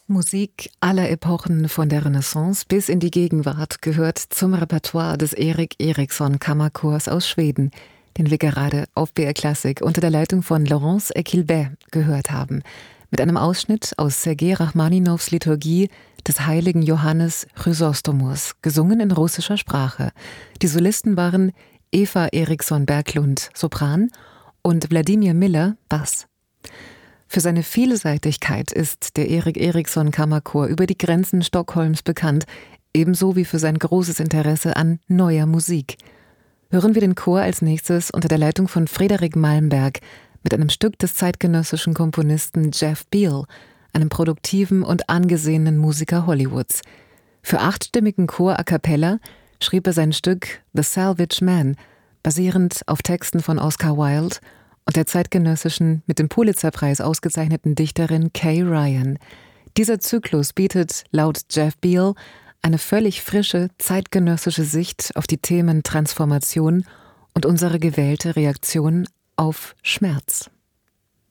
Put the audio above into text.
Musik aller Epochen von der Renaissance bis in die Gegenwart gehört zum Repertoire des Erik Eriksson Kammerchors aus Schweden, den wir gerade auf BR Klassik unter der Leitung von Laurence Ekilbe gehört haben, mit einem Ausschnitt aus Sergei Rachmaninows Liturgie des heiligen Johannes Chrysostomos, gesungen in russischer Sprache. Die Solisten waren Eva Eriksson-Berglund, Sopran, und Wladimir Miller, Bass. Für seine Vielseitigkeit ist der Erik Eriksson Kammerchor über die Grenzen Stockholms bekannt, ebenso wie für sein großes Interesse an neuer Musik. Hören wir den Chor als nächstes unter der Leitung von Fredrik Malmberg mit einem Stück des zeitgenössischen Komponisten Jeff Beal, einem produktiven und angesehenen Musiker Hollywoods. Für 8-stimmigen Chor a cappella schrieb er sein Stück The Salvage Man, basierend auf Texten von Oscar Wilde und der zeitgenössischen, mit dem Pulitzerpreis ausgezeichneten Dichterin Kay Ryan. Dieser Zyklus bietet laut Jeff Beal eine völlig frische, zeitgenössische Sicht auf die Themen Transformation und unsere gewählte Reaktion auf Schmerz.